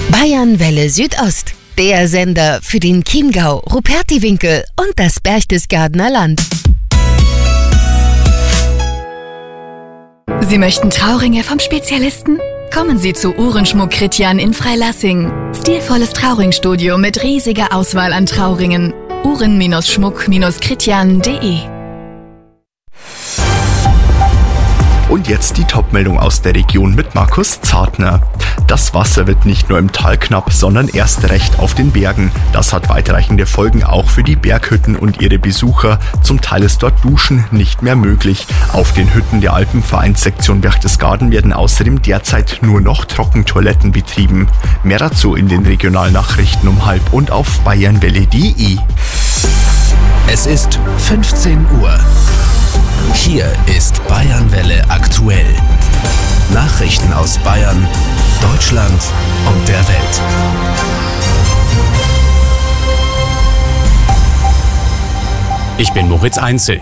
Bayernwelle Südost, der Sender für den Chiemgau, Rupertiwinkel und das Berchtesgadener Land. Sie möchten Trauringe vom Spezialisten? Kommen Sie zu Uhrenschmuck Kritjan in Freilassing. Stilvolles Trauringstudio mit riesiger Auswahl an Trauringen. Uhren-Schmuck-Kritjan.de. Und jetzt die Top-Meldung aus der Region mit Markus Zartner. Das Wasser wird nicht nur im Tal knapp, sondern erst recht auf den Bergen. Das hat weitreichende Folgen auch für die Berghütten und ihre Besucher. Zum Teil ist dort Duschen nicht mehr möglich. Auf den Hütten der Alpenvereinssektion Berchtesgaden werden außerdem derzeit nur noch Trockentoiletten betrieben. Mehr dazu in den Regionalnachrichten um 12:30 und auf bayernwelle.de. Es ist 15 Uhr. Hier ist Bayernwelle aktuell. Nachrichten aus Bayern, Deutschland und der Welt. Ich bin Moritz Einzel.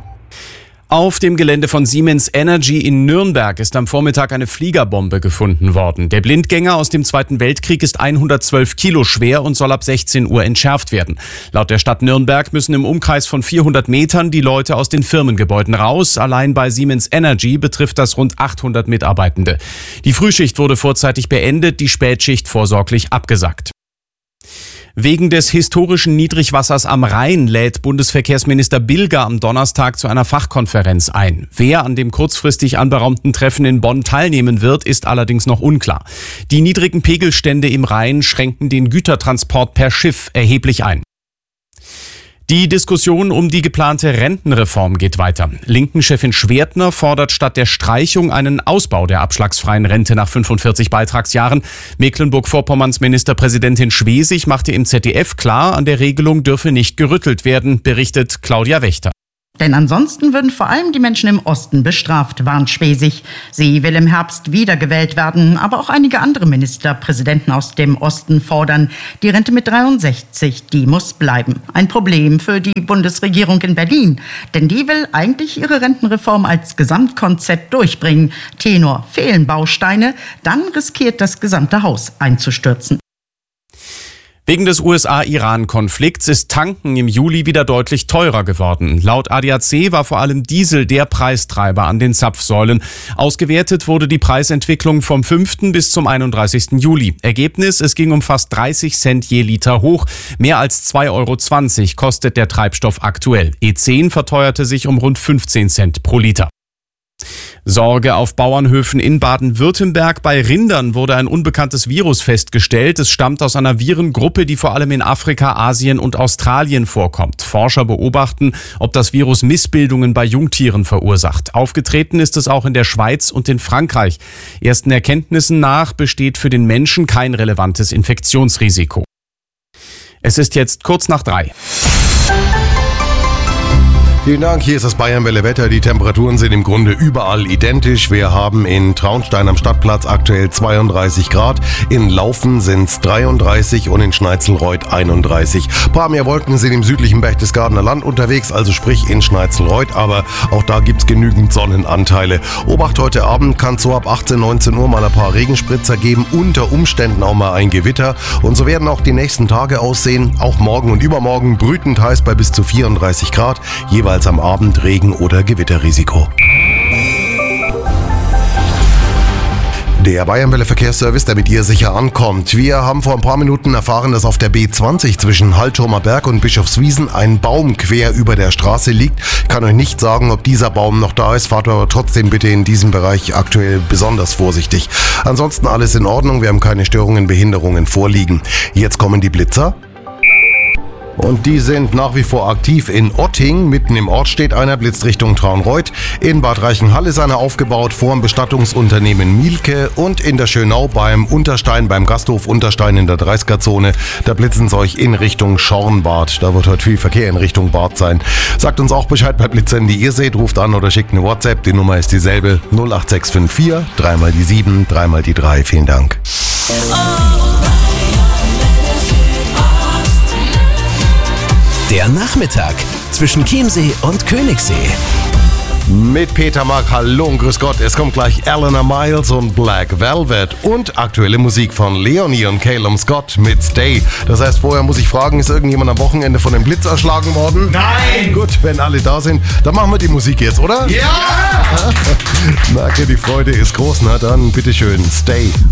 Auf dem Gelände von Siemens Energy in Nürnberg ist am Vormittag eine Fliegerbombe gefunden worden. Der Blindgänger aus dem Zweiten Weltkrieg ist 112 Kilo schwer und soll ab 16 Uhr entschärft werden. Laut der Stadt Nürnberg müssen im Umkreis von 400 Metern die Leute aus den Firmengebäuden raus. Allein bei Siemens Energy betrifft das rund 800 Mitarbeitende. Die Frühschicht wurde vorzeitig beendet, die Spätschicht vorsorglich abgesagt. Wegen des historischen Niedrigwassers am Rhein lädt Bundesverkehrsminister Bilger am Donnerstag zu einer Fachkonferenz ein. Wer an dem kurzfristig anberaumten Treffen in Bonn teilnehmen wird, ist allerdings noch unklar. Die niedrigen Pegelstände im Rhein schränken den Gütertransport per Schiff erheblich ein. Die Diskussion um die geplante Rentenreform geht weiter. Linken-Chefin Schwertner fordert statt der Streichung einen Ausbau der abschlagsfreien Rente nach 45 Beitragsjahren. Mecklenburg-Vorpommerns Ministerpräsidentin Schwesig machte im ZDF klar, an der Regelung dürfe nicht gerüttelt werden, berichtet Claudia Wächter. Denn ansonsten würden vor allem die Menschen im Osten bestraft, warnt Schwesig. Sie will im Herbst wiedergewählt werden, aber auch einige andere Ministerpräsidenten aus dem Osten fordern, die Rente mit 63, die muss bleiben. Ein Problem für die Bundesregierung in Berlin, denn die will eigentlich ihre Rentenreform als Gesamtkonzept durchbringen. Tenor: fehlen Bausteine, dann riskiert das gesamte Haus einzustürzen. Wegen des USA-Iran-Konflikts ist Tanken im Juli wieder deutlich teurer geworden. Laut ADAC war vor allem Diesel der Preistreiber an den Zapfsäulen. Ausgewertet wurde die Preisentwicklung vom 5. bis zum 31. Juli. Ergebnis: es ging um fast 30 Cent je Liter hoch. Mehr als 2,20 € kostet der Treibstoff aktuell. E10 verteuerte sich um rund 15 Cent pro Liter. Sorge auf Bauernhöfen in Baden-Württemberg. Bei Rindern wurde ein unbekanntes Virus festgestellt. Es stammt aus einer Virengruppe, die vor allem in Afrika, Asien und Australien vorkommt. Forscher beobachten, ob das Virus Missbildungen bei Jungtieren verursacht. Aufgetreten ist es auch in der Schweiz und in Frankreich. Ersten Erkenntnissen nach besteht für den Menschen kein relevantes Infektionsrisiko. Es ist jetzt kurz nach 3. Vielen Dank, hier ist das Bayernwelle Wetter. Die Temperaturen sind im Grunde überall identisch. Wir haben in Traunstein am Stadtplatz aktuell 32 Grad, in Laufen sind es 33 und in Schneizelreuth 31. Ein paar mehr Wolken sind im südlichen Berchtesgadener Land unterwegs, also sprich in Schneizelreuth, aber auch da gibt's genügend Sonnenanteile. Obacht, heute Abend kann es so ab 18, 19 Uhr mal ein paar Regenspritzer geben, unter Umständen auch mal ein Gewitter. Und so werden auch die nächsten Tage aussehen, auch morgen und übermorgen brütend heiß bei bis zu 34 Grad, jeweils am Abend Regen- oder Gewitterrisiko. Der Bayernwelle Verkehrsservice, der mit ihr sicher ankommt. Wir haben vor ein paar Minuten erfahren, dass auf der B20 zwischen Hallturmer Berg und Bischofswiesen ein Baum quer über der Straße liegt. Ich kann euch nicht sagen, ob dieser Baum noch da ist. Fahrt aber trotzdem bitte in diesem Bereich aktuell besonders vorsichtig. Ansonsten alles in Ordnung. Wir haben keine Störungen, Behinderungen vorliegen. Jetzt kommen die Blitzer. Und die sind nach wie vor aktiv in Otting. Mitten im Ort steht einer, blitzt Richtung Traunreuth. In Bad Reichenhall ist einer aufgebaut, vor dem Bestattungsunternehmen Mielke. Und in der Schönau beim Unterstein, beim Gasthof Unterstein in der 30er-Zone. Da blitzen sie euch in Richtung Schornbad. Da wird heute viel Verkehr in Richtung Bad sein. Sagt uns auch Bescheid bei Blitzern, die ihr seht. Ruft an oder schickt eine WhatsApp. Die Nummer ist dieselbe. 08654 3 mal die 7, 3 mal die 3. Vielen Dank. Der Nachmittag zwischen Chiemsee und Königssee. Mit Peter Mark, hallo und grüß Gott. Es kommt gleich Eleanor Miles und Black Velvet und aktuelle Musik von Leonie und Calum Scott mit Stay. Das heißt, vorher muss ich fragen, ist irgendjemand am Wochenende von einem Blitz erschlagen worden? Nein! Gut, wenn alle da sind, dann machen wir die Musik jetzt, oder? Ja! Merke, die Freude ist groß. Na dann, bitteschön, Stay.